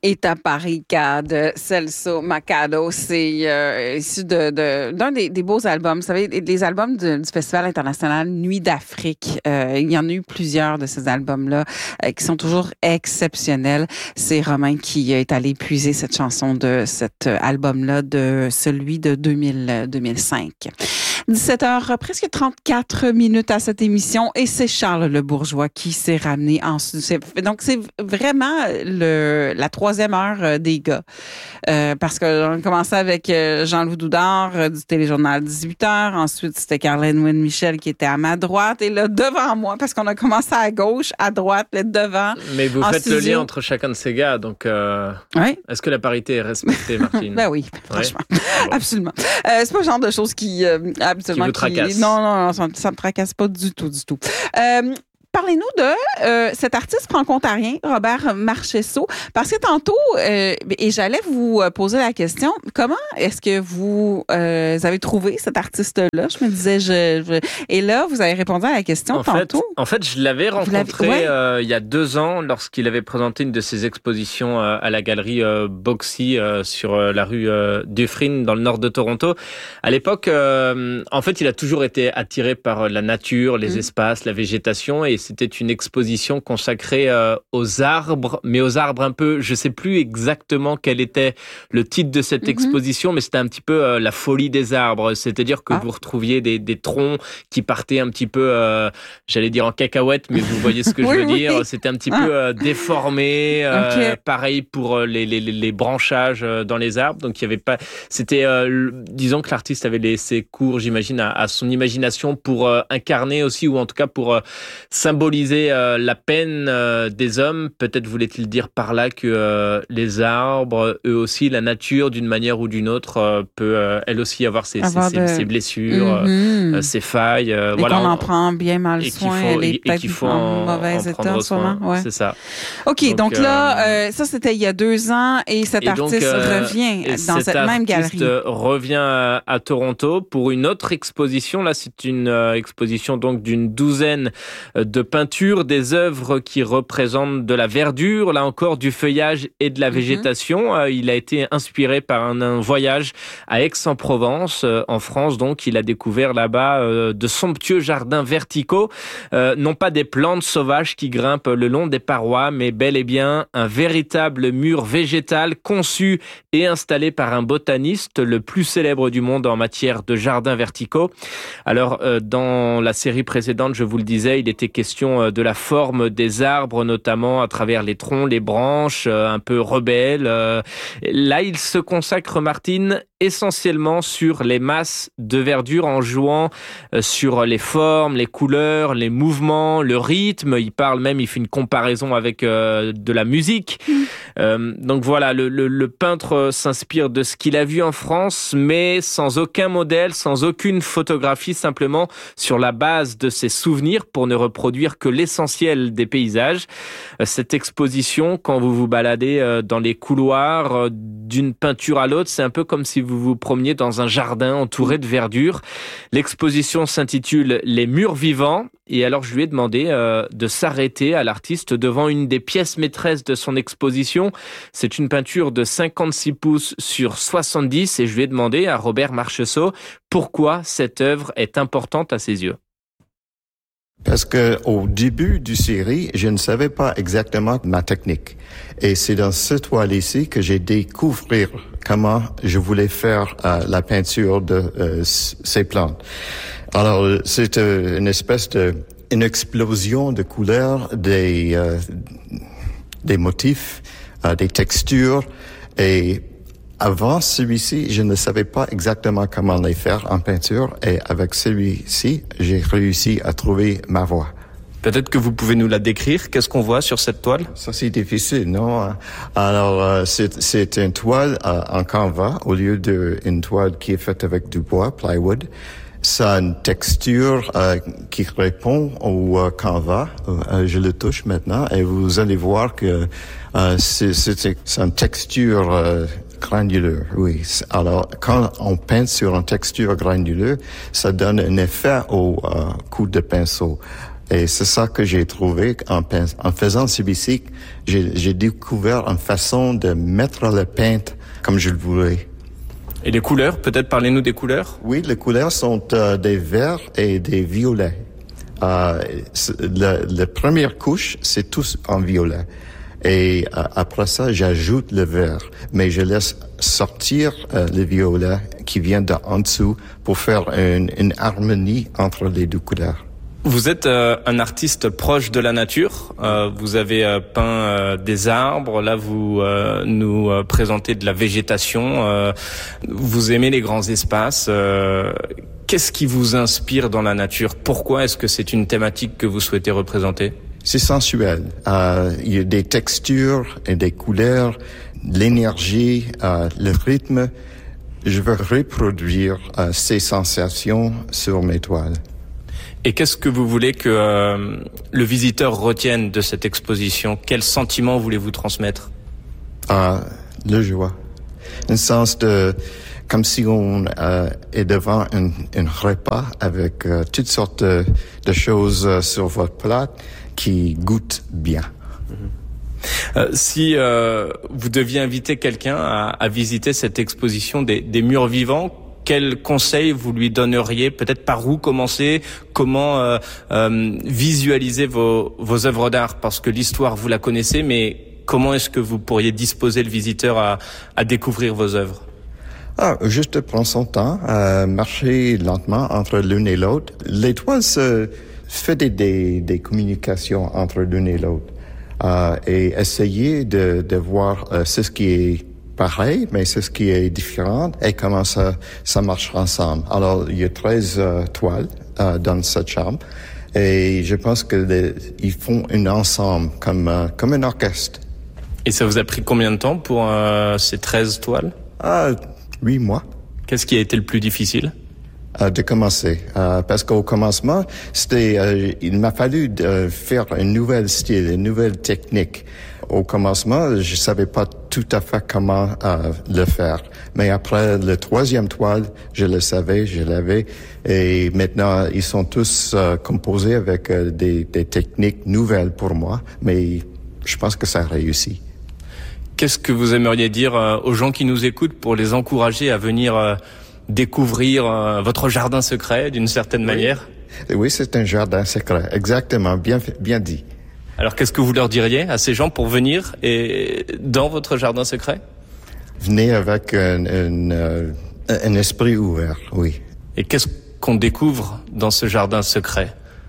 Et ta Parica de Celso Machado, c'est issu d'un des beaux albums. Vous savez, les albums du Festival international Nuit d'Afrique. Il y en a eu plusieurs de ces albums-là qui sont toujours exceptionnels. C'est Romain qui est allé puiser cette chanson de cet album-là, de celui de 2005. 17h, presque 34 minutes à cette émission, et c'est Charles Le Bourgeois qui s'est ramené en studio. Donc, c'est vraiment la troisième heure des gars. Parce qu'on a commencé avec Jean-Louis Doudard du téléjournal 18h. Ensuite, c'était Caroline Wynne-Michel qui était à ma droite. Et là, devant moi, parce qu'on a commencé à gauche, à droite, là, devant. Mais vous faites studio. le lien entre chacun de ces gars. Donc, oui. Est-ce que la parité est respectée, Martine? Ben oui, franchement. Absolument. C'est pas le genre de choses qui... Qui vous tracasse. Non, ça me tracasse pas du tout. Parlez-nous de cet artiste franco-ontarien, Robert Marcheseau, parce que tantôt, et j'allais vous poser la question, comment est-ce que vous avez trouvé cet artiste-là? Je me disais, et là, vous avez répondu à la question tantôt. En fait, je l'avais rencontré il y a 2 ans lorsqu'il avait présenté une de ses expositions à la galerie Boxy sur la rue Dufferin dans le nord de Toronto. À l'époque, en fait, il a toujours été attiré par la nature, les espaces, la végétation, et c'était une exposition consacrée aux arbres, mais aux arbres un peu, je sais plus exactement quel était le titre de cette exposition, mais c'était un petit peu la folie des arbres, c'est-à-dire que vous retrouviez des troncs qui partaient un petit peu, j'allais dire en cacahuète, mais vous voyez ce que je veux dire, c'était un petit peu déformé, pareil pour les branchages dans les arbres, donc il y avait pas, c'était, disons que l'artiste avait laissé cours, j'imagine, à son imagination pour incarner aussi, ou en tout cas pour symboliser la peine des hommes. Peut-être voulait-il dire par là que les arbres, eux aussi, la nature, d'une manière ou d'une autre, peut elle aussi avoir ses blessures, ses failles. Et voilà, qu'on en prend bien mal soin, elle est peut-être en mauvais état, sûrement. Ouais. C'est ça. OK, donc là, ça c'était il y a 2 ans, et cet artiste revient dans cette même galerie. Revient à Toronto pour une autre exposition. Là, c'est une exposition donc d'une douzaine de peintures, des œuvres qui représentent de la verdure, là encore du feuillage et de la végétation. Il a été inspiré par un voyage à Aix-en-Provence, en France. Donc, il a découvert là-bas de somptueux jardins verticaux, non pas des plantes sauvages qui grimpent le long des parois, mais bel et bien un véritable mur végétal conçu et installé par un botaniste, le plus célèbre du monde en matière de jardins verticaux. Alors, dans la série précédente, je vous le disais, il était question de la forme des arbres, notamment à travers les troncs, les branches, un peu rebelles. Là, il se consacre, Martine, essentiellement sur les masses de verdure en jouant sur les formes, les couleurs, les mouvements, le rythme. Il fait une comparaison avec de la musique. Donc voilà, le peintre s'inspire de ce qu'il a vu en France, mais sans aucun modèle, sans aucune photographie, simplement sur la base de ses souvenirs pour ne reproduire que l'essentiel des paysages. Cette exposition, quand vous vous baladez dans les couloirs d'une peinture à l'autre, c'est un peu comme si vous vous promeniez dans un jardin entouré de verdure. L'exposition s'intitule « Les murs vivants ». Et alors, je lui ai demandé de s'arrêter à l'artiste devant une des pièces maîtresses de son exposition. C'est une peinture de 56 pouces sur 70. Et je lui ai demandé à Robert Marcheseau pourquoi cette œuvre est importante à ses yeux. Parce que au début du série, je ne savais pas exactement ma technique. Et c'est dans cette toile ici que j'ai découvert comment je voulais faire la peinture de ces plantes. Alors, c'est une espèce une explosion de couleurs, des motifs, des textures. Et avant celui-ci, je ne savais pas exactement comment les faire en peinture. Et avec celui-ci, j'ai réussi à trouver ma voie. Peut-être que vous pouvez nous la décrire. Qu'est-ce qu'on voit sur cette toile? Ça, c'est difficile, non? Alors, c'est une toile en canvas au lieu d'une toile qui est faite avec du bois, plywood. Ça a une texture qui répond au canvas. Je le touche maintenant et vous allez voir que c'est une texture granuleux, oui. Alors, quand on peint sur une texture granuleuse, ça donne un effet au coup de pinceau. Et c'est ça que j'ai trouvé en faisant CBC. J'ai découvert une façon de mettre le paint comme je le voulais. Et les couleurs, peut-être parlez-nous des couleurs? Oui, les couleurs sont des verts et des violets. La première couche, c'est tous en violet. Et après ça, j'ajoute le vert. Mais je laisse sortir le violet qui vient en dessous pour faire une harmonie entre les deux couleurs. Vous êtes un artiste proche de la nature. Vous avez peint des arbres. Là, vous nous présentez de la végétation. Vous aimez les grands espaces. Qu'est-ce qui vous inspire dans la nature? Pourquoi est-ce que c'est une thématique que vous souhaitez représenter? C'est sensuel. Il y a des textures et des couleurs, l'énergie, le rythme. Je veux reproduire ces sensations sur mes toiles. Et qu'est-ce que vous voulez que le visiteur retienne de cette exposition? Quel sentiment voulez-vous transmettre? Le joie. Un sens comme si on est devant un repas avec toutes sortes de choses sur votre plat qui goûtent bien. Si vous deviez inviter quelqu'un à visiter cette exposition des murs vivants, quels conseils vous lui donneriez? Peut-être par où commencer? Comment visualiser vos œuvres d'art? Parce que l'histoire, vous la connaissez, mais comment est-ce que vous pourriez disposer le visiteur à découvrir vos œuvres? Juste prendre son temps, marcher lentement entre l'une et l'autre. L'étoile fait des communications entre l'une et l'autre. Et essayer de voir ce qui est pareil, mais c'est ce qui est différent et comment ça marche ensemble. Alors, il y a 13 toiles dans cette chambre et je pense qu'ils font un ensemble comme un orchestre. Et ça vous a pris combien de temps pour ces 13 toiles? 8 mois. Qu'est-ce qui a été le plus difficile? De commencer. Parce qu'au commencement, il m'a fallu faire un nouvel style, une nouvelle technique. Au commencement, je savais pas tout à fait comment le faire. Mais après le 3e toile, je le savais, je l'avais. Et maintenant, ils sont tous composés avec des techniques nouvelles pour moi. Mais je pense que ça a réussi. Qu'est-ce que vous aimeriez dire aux gens qui nous écoutent pour les encourager à venir découvrir votre jardin secret d'une certaine manière? Oui, c'est un jardin secret. Exactement. Bien dit. Alors, qu'est-ce que vous leur diriez à ces gens pour venir dans votre jardin secret? Venez avec un esprit ouvert, oui. Et qu'est-ce qu'on découvre dans ce jardin secret?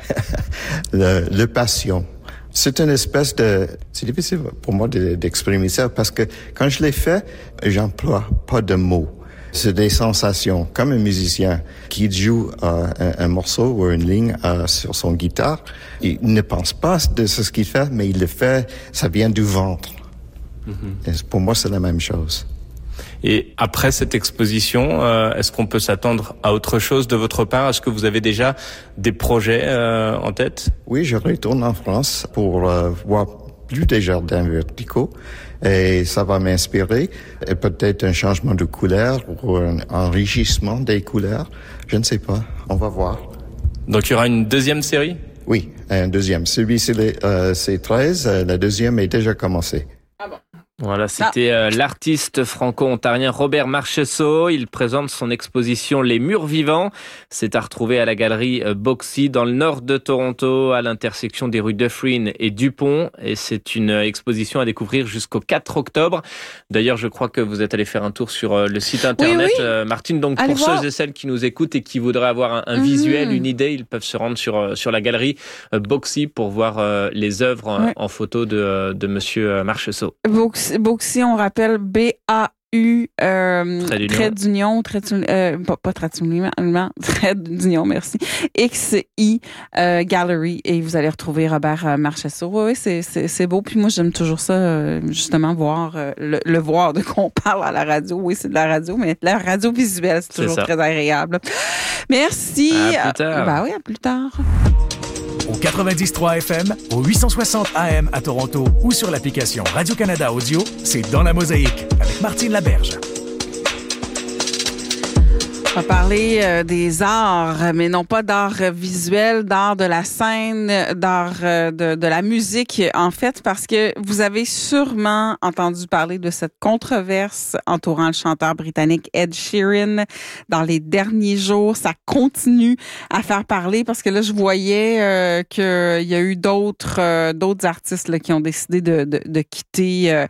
Le passion. C'est une espèce c'est difficile pour moi d'exprimer ça parce que quand je l'ai fait, j'emploie pas de mots. C'est des sensations, comme un musicien qui joue un morceau ou une ligne sur son guitare. Il ne pense pas de ce qu'il fait, mais il le fait, ça vient du ventre. Et pour moi, c'est la même chose. Et après cette exposition, est-ce qu'on peut s'attendre à autre chose de votre part? Est-ce que vous avez déjà des projets en tête? Oui, je retourne en France pour voir plus des jardins verticaux. Et ça va m'inspirer. Et peut-être un changement de couleur ou un enrichissement des couleurs. Je ne sais pas. On va voir. Donc, il y aura une deuxième série? Oui, un deuxième. Celui-ci, c'est 13. La deuxième est déjà commencée. Ah bon? Voilà, c'était l'artiste franco-ontarien Robert Marchessault. Il présente son exposition Les Murs Vivants. C'est à retrouver à la galerie Boxy dans le nord de Toronto, à l'intersection des rues Dufferin et Dupont. Et c'est une exposition à découvrir jusqu'au 4 octobre. D'ailleurs, je crois que vous êtes allé faire un tour sur le site internet, oui. Martine. Donc, allez pour ceux et celles qui nous écoutent et qui voudraient avoir un visuel, une idée, ils peuvent se rendre sur la galerie Boxy pour voir les œuvres en photo de Monsieur Marchessault. Boxy, on rappelle B-A-U, trait d'union, pas trait d'union, merci. X-I, Gallery, et vous allez retrouver Robert Marchessault. Oui, c'est beau. Puis moi, j'aime toujours ça, justement, voir, le voir de qu'on parle à la radio. Oui, c'est de la radio, mais la radio visuelle, c'est toujours très agréable. Merci. À plus tard. Oui, à plus tard. Au 90.3 FM, au 860 AM à Toronto ou sur l'application Radio-Canada Audio, c'est Dans la Mosaïque avec Martine Laberge. On va parler des arts, mais non pas d'art visuel, d'art de la scène, d'art de la musique, en fait, parce que vous avez sûrement entendu parler de cette controverse entourant le chanteur britannique Ed Sheeran dans les derniers jours. Ça continue à faire parler parce que là, je voyais qu'il y a eu d'autres artistes là, qui ont décidé de quitter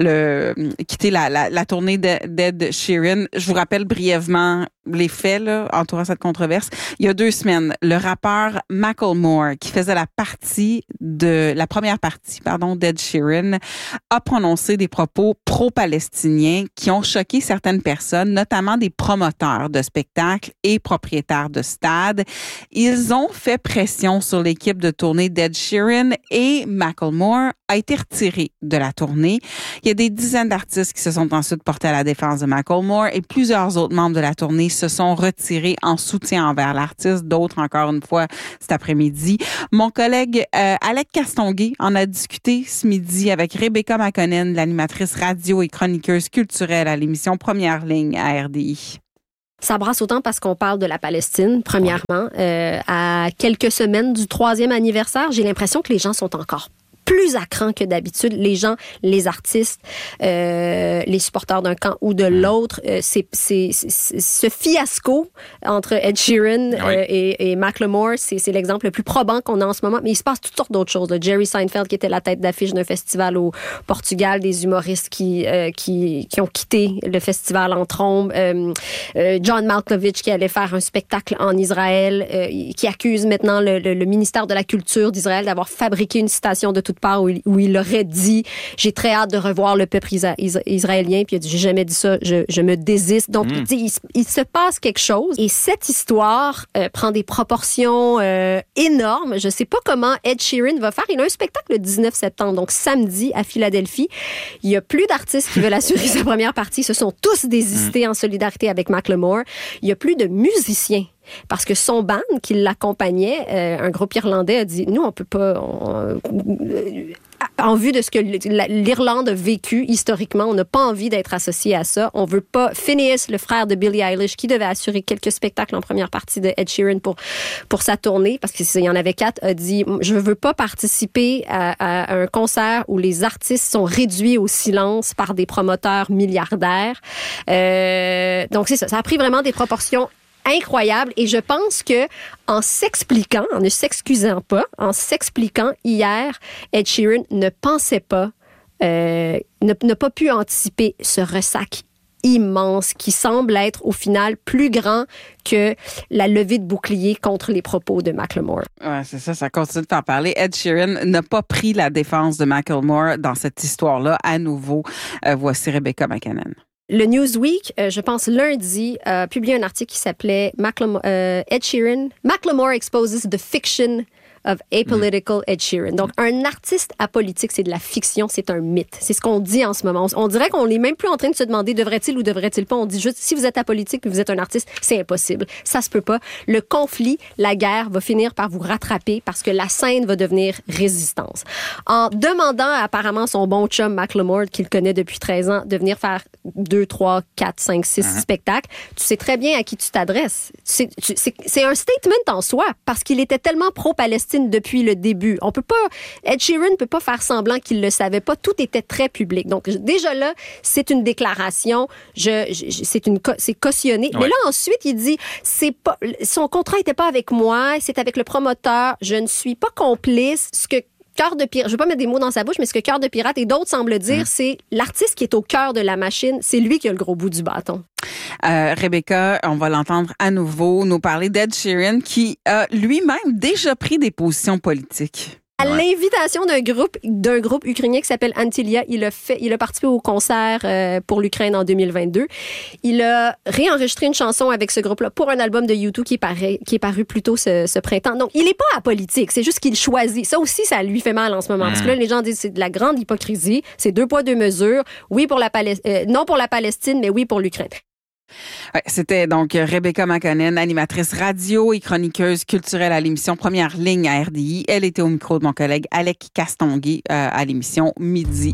la tournée d'Ed Sheeran. Je vous rappelle brièvement les faits là, entourant cette controverse. Il y a 2 semaines, le rappeur Macklemore, qui faisait la première partie d'Ed Sheeran, a prononcé des propos pro-palestiniens qui ont choqué certaines personnes, notamment des promoteurs de spectacles et propriétaires de stades. Ils ont fait pression sur l'équipe de tournée d'Ed Sheeran et Macklemore a été retiré de la tournée. Il y a des dizaines d'artistes qui se sont ensuite portés à la défense de Macklemore et plusieurs autres membres de la tournée se sont retirés en soutien envers l'artiste. D'autres, encore une fois, cet après-midi. Mon collègue Alec Castonguay en a discuté ce midi avec Rebecca McConnell, l'animatrice radio et chroniqueuse culturelle à l'émission Première Ligne à RDI. Ça brasse autant parce qu'on parle de la Palestine, premièrement. À quelques semaines du 3e anniversaire, j'ai l'impression que les gens sont encore plus à cran que d'habitude. Les gens, les artistes, les supporters d'un camp ou de l'autre, c'est ce fiasco entre Ed Sheeran et Macklemore, c'est l'exemple le plus probant qu'on a en ce moment. Mais il se passe toutes sortes d'autres choses. Là. Jerry Seinfeld, qui était la tête d'affiche d'un festival au Portugal, des humoristes qui ont quitté le festival en trombe, John Malkovich, qui allait faire un spectacle en Israël, qui accuse maintenant le ministère de la Culture d'Israël d'avoir fabriqué une citation de toute part où il aurait dit « J'ai très hâte de revoir le peuple israélien », puis il a dit « J'ai jamais dit ça, je me désiste ». Donc, il se passe quelque chose et cette histoire prend des proportions énormes. Je sais pas comment Ed Sheeran va faire. Il a un spectacle le 19 septembre, donc samedi à Philadelphie. Il y a plus d'artistes qui veulent assurer sa première partie. Ce sont tous désistés en solidarité avec Macklemore. Il y a plus de musiciens. Parce que son band qui l'accompagnait, un groupe irlandais, a dit « Nous, on peut pas... en vue de ce que l'Irlande a vécu historiquement, on n'a pas envie d'être associé à ça. On veut pas... » Phineas, le frère de Billie Eilish, qui devait assurer quelques spectacles en première partie de Ed Sheeran pour sa tournée, parce qu'il y en avait 4, a dit « Je veux pas participer à un concert où les artistes sont réduits au silence par des promoteurs milliardaires. » Donc, c'est ça. Ça a pris vraiment des proportions incroyable. Et je pense que en s'expliquant, en ne s'excusant pas, en s'expliquant hier, Ed Sheeran ne pensait pas, n'a pas pu anticiper ce ressac immense qui semble être au final plus grand que la levée de bouclier contre les propos de Macklemore. Ouais, c'est ça, ça continue de faire parler. Ed Sheeran n'a pas pris la défense de Macklemore dans cette histoire-là. À nouveau, voici Rebecca McConnell. Le Newsweek, je pense lundi, a publié un article qui s'appelait Ed Sheeran. Macklemore exposes the fiction of apolitical Ed Sheeran. Donc, un artiste apolitique, c'est de la fiction, c'est un mythe. C'est ce qu'on dit en ce moment. On dirait qu'on n'est même plus en train de se demander devrait-il ou devrait-il pas. On dit juste, si vous êtes apolitique et vous êtes un artiste, c'est impossible. Ça se peut pas. Le conflit, la guerre va finir par vous rattraper parce que la scène va devenir résistance. En demandant apparemment son bon chum Macklemore, qu'il connaît depuis 13 ans, de venir faire 2, 3, 4, 5, 6 spectacles, tu sais très bien à qui tu t'adresses. C'est un statement en soi parce qu'il était tellement pro-Palestine depuis le début. On peut pas, Ed Sheeran peut pas faire semblant qu'il le savait pas. Tout était très public. Donc, déjà là, c'est une déclaration. C'est cautionné. Ouais. Mais là, ensuite, il dit, son contrat était pas avec moi, c'est avec le promoteur. Je ne suis pas complice. Ce que Cœur de Pirate, je ne vais pas mettre des mots dans sa bouche, mais ce que Cœur de Pirate et d'autres semblent dire, c'est l'artiste qui est au cœur de la machine, c'est lui qui a le gros bout du bâton. Rebecca, on va l'entendre à nouveau nous parler d'Ed Sheeran qui a lui-même déjà pris des positions politiques. À l'invitation d'un groupe ukrainien qui s'appelle Antilia, il a participé au concert pour l'Ukraine en 2022. Il a réenregistré une chanson avec ce groupe-là pour un album de U2 qui est paru plus tôt ce printemps. Donc, il n'est pas apolitique, c'est juste qu'il choisit. Ça aussi, ça lui fait mal en ce moment. Parce que là, les gens disent que c'est de la grande hypocrisie, c'est 2 poids 2 mesures. Oui pour non pour la Palestine, mais oui pour l'Ukraine. Ouais, c'était donc Rebecca McConnell, animatrice radio et chroniqueuse culturelle à l'émission Première Ligne à RDI. Elle était au micro de mon collègue Alec Castonguay à l'émission Midi.